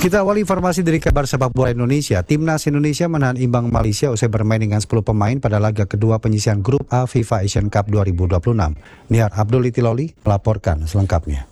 Kita awali informasi dari kabar sepak bola Indonesia. Timnas Indonesia menahan imbang Malaysia usai bermain dengan 10 pemain pada laga kedua penyisihan Grup A FIFA Asian Cup 2026. Nihar Abdul Itiloli melaporkan selengkapnya.